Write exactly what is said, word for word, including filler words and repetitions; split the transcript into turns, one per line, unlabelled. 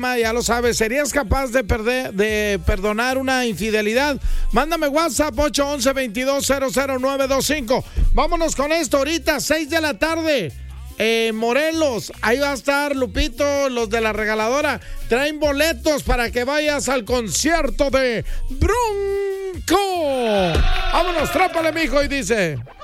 Ya lo sabes, ¿serías capaz de perder, de perdonar una infidelidad? Mándame WhatsApp ocho once, veintidós, cero cero nueve dos cinco. Vámonos con esto ahorita, seis de la tarde. Eh, Morelos, ahí va a estar Lupito, los de la regaladora. Traen boletos para que vayas al concierto de Bronco. Vámonos, trápale, mijo, y dice...